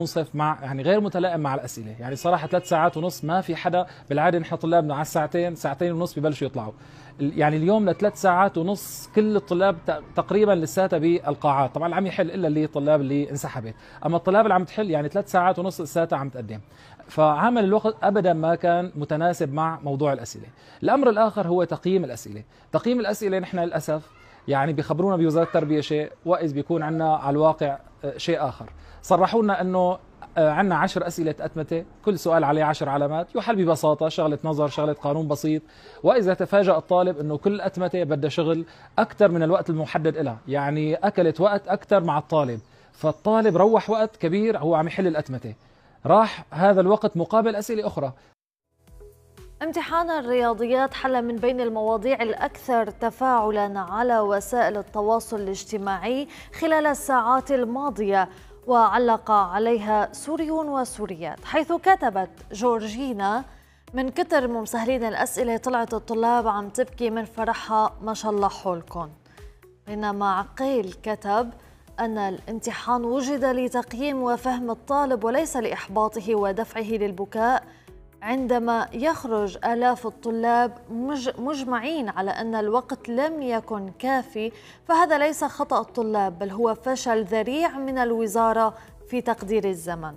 منصف مع يعني غير متلائم مع الاسئله، يعني صراحه 3 ساعات ونص ما في حدا. بالعاده نحن طلابنا على الساعتين ساعتين ونص ببلشوا يطلعوا، يعني اليوم ل3 ساعات ونص كل الطلاب تقريبا لساتها بالقاعات. طبعا اللي عم يحل الا اللي الطلاب اللي انسحبت، اما الطلاب اللي عم تحل يعني 3 ساعات ونص لساتها عم تقدم. فعمل الوقت ابدا ما كان متناسب مع موضوع الاسئله. الامر الاخر هو تقييم الاسئله. تقييم الاسئله نحن للاسف يعني بيخبرونا بوزاره التربيه شيء، واذ بيكون عندنا على الواقع شيء اخر. صرحوا لنا انه عندنا 10 اسئله اتمته، كل سؤال عليه 10 علامات، يحل ببساطه شغله نظر، شغله قانون بسيط. واذا تفاجأ الطالب انه كل الاتمته بدها شغل اكثر من الوقت المحدد لها، يعني اكلت وقت اكثر مع الطالب، فالطالب روح وقت كبير هو عم يحل الاتمته، راح هذا الوقت مقابل اسئله اخرى. امتحان الرياضيات حل من بين المواضيع الأكثر تفاعلاً على وسائل التواصل الاجتماعي خلال الساعات الماضية، وعلق عليها سوريون وسوريات، حيث كتبت جورجينا: من كتر مسهلين الأسئلة طلعت الطلاب عم تبكي من فرحها، ما شاء الله حولكم. بينما عقيل كتب أن الامتحان وجد لتقييم وفهم الطالب وليس لإحباطه ودفعه للبكاء، عندما يخرج آلاف الطلاب مجمعين على أن الوقت لم يكن كافي، فهذا ليس خطأ الطلاب بل هو فشل ذريع من الوزارة في تقدير الزمن.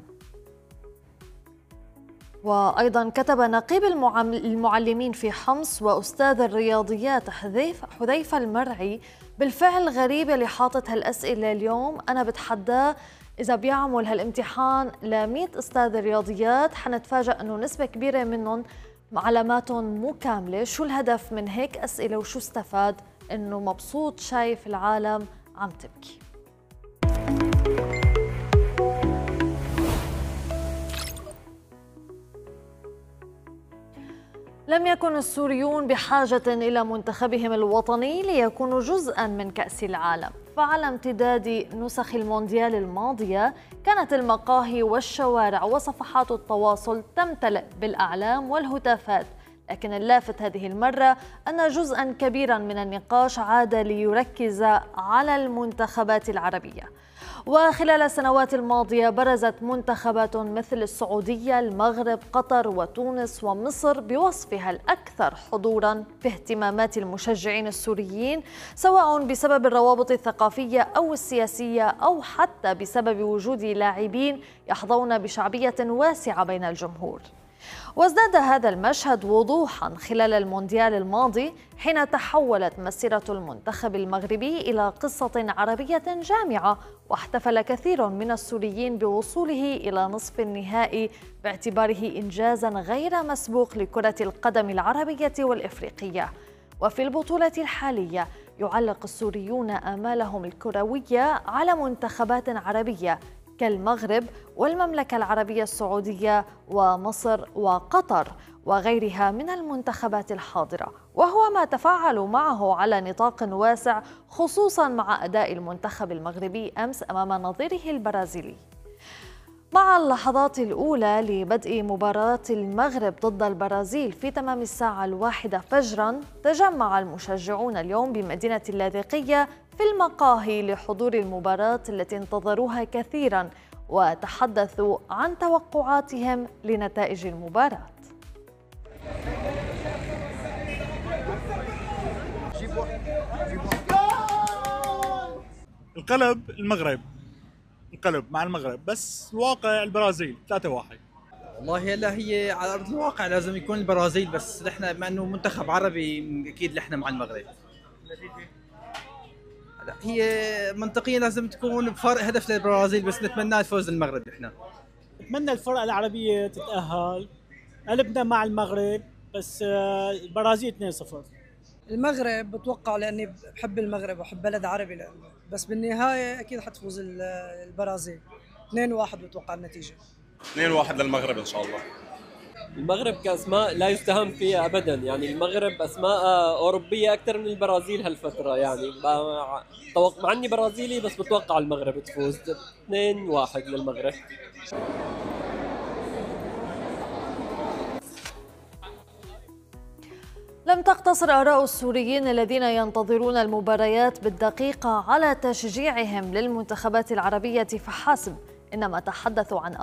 وأيضا كتب نقيب المعلمين في حمص وأستاذ الرياضيات حذيفة المرعي: بالفعل غريب اللي حاطط هالأسئلة اليوم، أنا بتحداه إذا بيعمل هالامتحان ل100 أستاذ رياضيات حنتفاجأ أنه نسبة كبيرة منهم علاماتهم مو كاملة. شو الهدف من هيك أسئلة وشو استفاد؟ أنه مبسوط شايف العالم عم تبكي. لم يكن السوريون بحاجة إلى منتخبهم الوطني ليكونوا جزءاً من كأس العالم، فعلى امتداد نسخ المونديال الماضية كانت المقاهي والشوارع وصفحات التواصل تمتلئ بالأعلام والهتافات، لكن اللافت هذه المرة أن جزءاً كبيراً من النقاش عاد ليركز على المنتخبات العربية. وخلال السنوات الماضية برزت منتخبات مثل السعودية، المغرب، قطر وتونس ومصر بوصفها الأكثر حضوراً في اهتمامات المشجعين السوريين، سواء بسبب الروابط الثقافية أو السياسية أو حتى بسبب وجود لاعبين يحظون بشعبية واسعة بين الجمهور. وازداد هذا المشهد وضوحا خلال المونديال الماضي، حين تحولت مسيرة المنتخب المغربي إلى قصة عربية جامعة، واحتفل كثير من السوريين بوصوله إلى نصف النهائي باعتباره إنجازا غير مسبوق لكرة القدم العربية والإفريقية. وفي البطولة الحالية يعلق السوريون آمالهم الكروية على منتخبات عربية كالمغرب والمملكة العربية السعودية ومصر وقطر وغيرها من المنتخبات الحاضرة، وهو ما تفاعلوا معه على نطاق واسع، خصوصا مع أداء المنتخب المغربي أمس أمام نظيره البرازيلي. مع اللحظات الأولى لبدء مباراة المغرب ضد البرازيل في تمام 1:01 فجرا، تجمع المشجعون اليوم بمدينة اللاذقية في المقاهي لحضور المباراة التي انتظروها كثيرا، وتحدثوا عن توقعاتهم لنتائج المباراة. القلب المغرب، انقلب مع المغرب، بس الواقع البرازيل 3-1. والله هلا هي على ارض الواقع لازم يكون البرازيل، بس نحن بما انه منتخب عربي اكيد نحن مع المغرب. هلا هي منطقيا لازم تكون بفارق هدف للبرازيل، بس نتمنى الفوز للمغرب. نحن نتمنى الفرق العربيه تتاهل، قلبنا مع المغرب، بس البرازيل 2-0. المغرب بتوقع لاني بحب المغرب وبحب بلد عربي بس بالنهايه اكيد حتفوز البرازيل 2-1 بتوقع النتيجه. 2-1 للمغرب ان شاء الله. المغرب كاسماء لا يستهان فيها ابدا، يعني المغرب اسماء اوروبيه اكثر من البرازيل هالفتره، يعني مع اني برازيلي بس بتوقع المغرب تفوز 2-1 للمغرب. لم تقتصر آراء السوريين الذين ينتظرون المباريات بالدقيقة على تشجيعهم للمنتخبات العربية فحسب، إنما تحدثوا عن